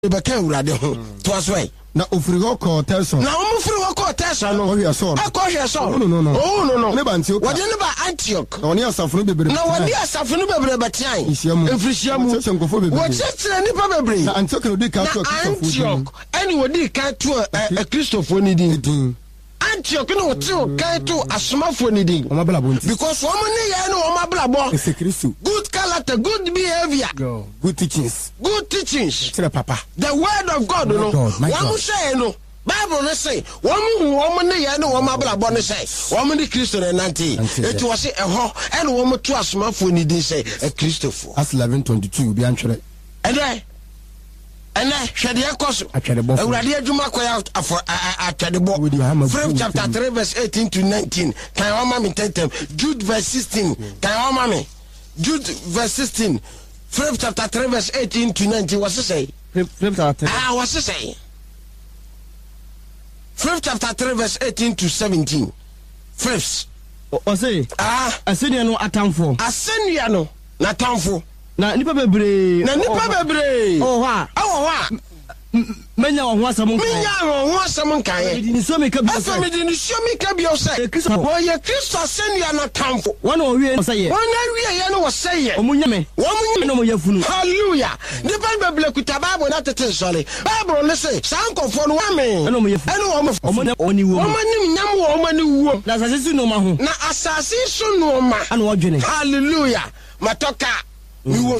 beka urade ho to aswai na ofiri ho ko Telson na omfiri ho ko Telson no ohia so akohia so no ne ba Antioch wode ne ba Antioch na oni asafo no bebre na wode asafo no bebre betian efrisiamu wochetere nipa bebre na Antioch no di ka to Antioch ani wodi ka to Christopher ni din Antioch no wote ka to asomafo ni din because woman ne ya no omablabo ese Kristo good character, good behavior, good teachings. Papa. The word of God, no. One say no. Bible no say. Woman ne ya no omabla bon say. Woman the Christian and auntie. It was a ho and woman to asomafo ni din say a Christopher. As 11:22 bi antwere. And hwede yakos awurade adwuma koya atwadebo from chapter 3 verse 18 to 19 can one mama tentem Jude verse 16 can one mama Jude verse 16 from chapter 3 verse 18 to 19 what's it say what's it say from chapter 3 verse 18 to 17 first o say asenia no atamfo na tamfo na nipa bebre oh ha menya ho asam nkan ni so me ka bi so me di so me ka bi o say wo ye Kristo asenia na tamfo wona o wie say wona wie ye no wo say ye omunya me no mo yafunu hallelujah nipa bebre kuta Bible na tete sole Bible no say sankofo no wa me no mo yafunu omunya oni wo omanim nyam wo omani wo na asase su no ma ho na asase su no ma ana wo dwene hallelujah matoka